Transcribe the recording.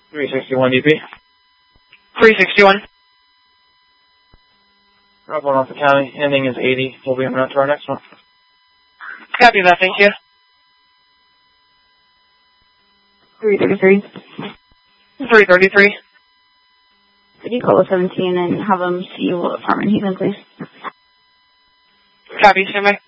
361 DP. 361. Route 1 off the county, ending is 80. We'll be on route to our next one. Copy that, thank you. 333. 333. Could you call a 17 and have them see you at Farm and Haven, please? Copy, stand by.